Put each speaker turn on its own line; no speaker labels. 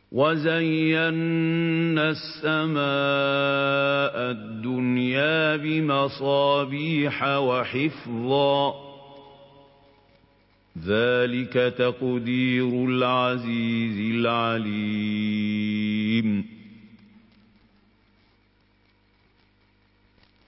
وَزَيَّنَّا السَّمَاءَ الدُّنْيَا بِمَصَابِيحَ وَحِفْظًا ۚ ذَلِكَ تَقْدِيرُ الْعَزِيزِ الْعَلِيمِ